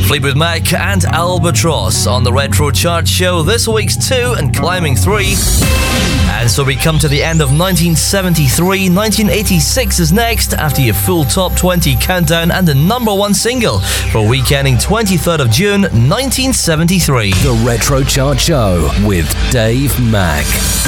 Fleetwood Mac and Albatross on the Retro Chart Show. This week's 2 and climbing 3. And so we come to the end of 1973. 1986 is next after your full top 20 countdown and the number 1 single for week ending 23rd of June 1973. The Retro Chart Show with Dave Mack.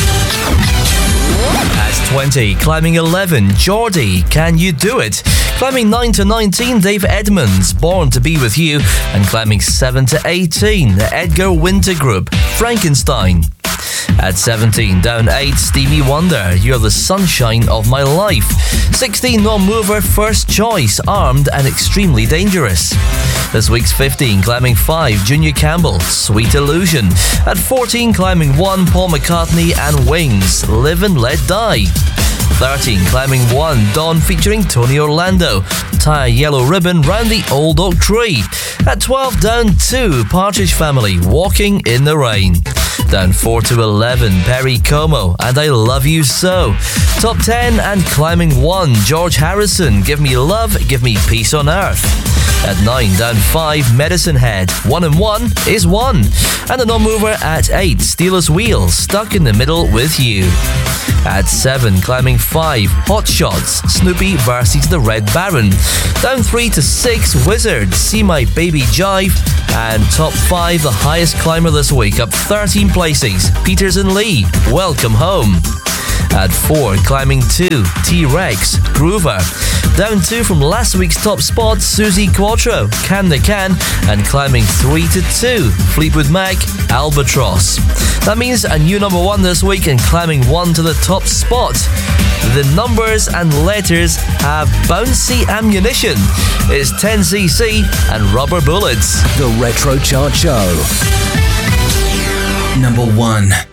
At 20, climbing 11, Geordie, Can You Do It? Climbing 9 to 19, Dave Edmunds, Born to Be With You. And climbing 7 to 18, the Edgar Winter Group, Frankenstein. At 17, down 8, Stevie Wonder, You're the Sunshine of My Life. 16, non-mover, First Choice, Armed and Extremely Dangerous. This week's 15, climbing 5, Junior Campbell, Sweet Illusion. At 14, climbing 1, Paul McCartney and Wings, Live and Let Die. 13, climbing 1, Dawn featuring Tony Orlando, Tie a Yellow Ribbon Round the Old Oak Tree. At 12, down 2, Partridge Family, Walking in the Rain. Down 4 to 11, Perry Como, And I Love You So. Top 10 and climbing 1, George Harrison, Give Me Love, Give Me Peace on Earth. At 9, down 5, Medicine Head, 1 and 1 is 1. And the non-mover at 8, Steelers Wheel, Stuck in the Middle with You. At 7, climbing 5, Hot Shots, Snoopy versus the Red Baron. Down 3 to 6, Wizard, See My Baby Jive. And top 5, the highest climber this week, up 13 places, Peters and Lee, Welcome Home. At 4, climbing 2, T-Rex, Groover. Down 2 from last week's top spot, Susie Quattro, Can They Can. And climbing 3 to 2, Fleetwood Mac, Albatross. That means a new number 1 this week and climbing 1 to the top spot. The numbers and letters have bouncy ammunition. It's 10cc and rubber bullets. The Retro Chart Show. Number 1.